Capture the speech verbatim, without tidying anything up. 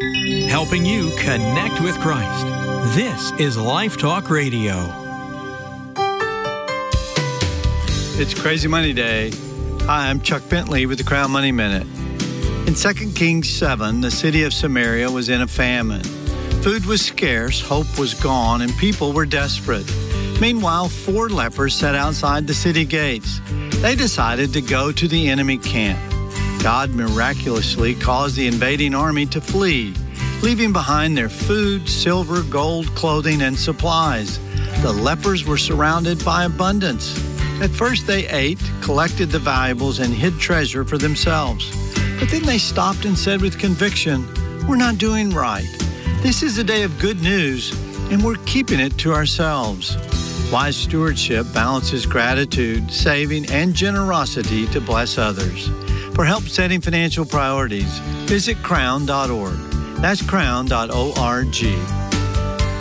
helping you connect with Christ. This is Life Talk Radio. It's Crazy Money Day. Hi, I'm Chuck Bentley with the Crown Money Minute. In Second Kings seven, the city of Samaria was in a famine. Food was scarce, hope was gone, and people were desperate. Meanwhile, four lepers sat outside the city gates. They decided to go to the enemy camp. God miraculously caused the invading army to flee, leaving behind their food, silver, gold, clothing, and supplies. The lepers were surrounded by abundance. At first they ate, collected the valuables, and hid treasure for themselves. But then they stopped and said with conviction, "We're not doing right. This is a day of good news, and we're keeping it to ourselves." Wise stewardship balances gratitude, saving, and generosity to bless others. For help setting financial priorities, visit crown dot org. That's crown dot org.